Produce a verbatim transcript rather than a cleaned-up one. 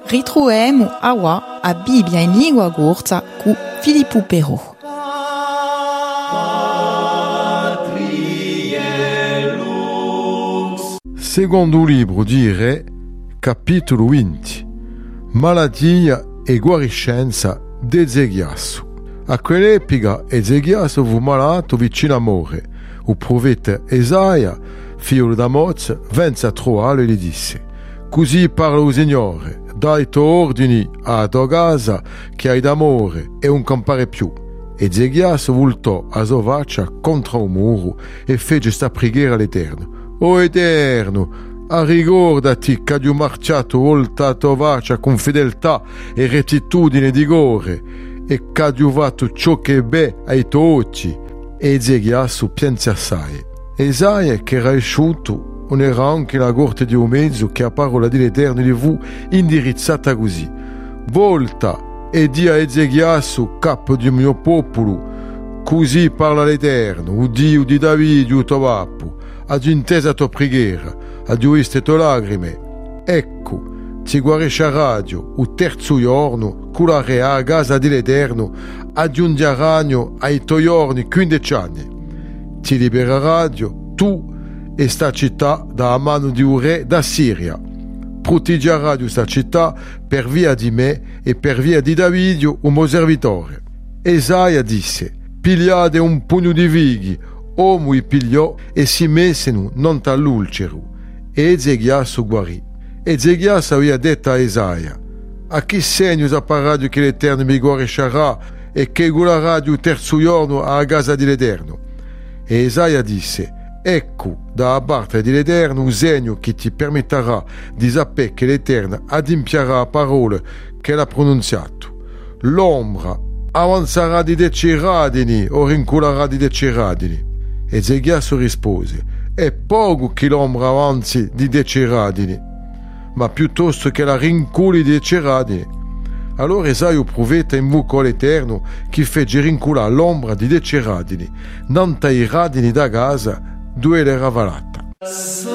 Ritroviamo awa a Bibbia in lingua corsa cu Filippo Però. Secondo libro di Re, capitolo venti. Malattia e guariscenza di Ezechiasso. A quell'epoca Ezechiasso fu malato vicino a morire. Il profeta Esaia, figlio d'Amoz, venne a trovarlo e gli disse: così parla il Signore, dai tuoi ordini a tua casa che hai d'amore e non campare più. Ezechiasso voltò a sua faccia contro un muro e fece sta preghiera all'Eterno: o Eterno, ricordati che hai marciato oltre la tua faccia con fedeltà e rettitudine di cuore e che hai fatto ciò che è bene ai tuoi occhi. E Ezechiasso pianse assai. Esaia, che era asciutto, non era anche la corte di un mezzo che la parola dell'Eterno gli fu indirizzata così: volta e di a Ezechiasso, capo del mio popolo, così parla l'Eterno, il Dio di Davide, il tuo papà, ad intesa tua preghiera, ad viste tue lacrime. Ecco, ti guarisce radio, il terzo giorno, con la re a casa dell'Eterno, ad un ragno ai tuoi giorni quindici anni. Ti libera radio, tu e sta città dalla mano di un re da Siria. Proteggerà radio sta città per via di me e per via di Davide, un mio servitore. Esaia disse: pigliate un pugno di vighi. Uomo i pigliò e si messero non all'ulcero. E Ezechiasso guarì. Ezechiasso aveva detto a Esaia: a chi segno sa paradio che l'Eterno mi guariscerà e che guarerà il terzo giorno alla casa dell'Eterno? E Esaia disse: ecco, da parte dell'Eterno un segno che ti permetterà di sapere che l'Eterno adempierà la parola che l'ha pronunziato. L'ombra avanzerà di dieci radini o rinculerà di dieci radini. Ezechiasso rispose: è poco che l'ombra avanzi di dieci radini, ma piuttosto che la rinculi di dieci radini. Allora Esaia, il profeta, invocò l'Eterno che fece rinculare l'ombra di dieci radini, nanta i radini da casa dove l'era valata.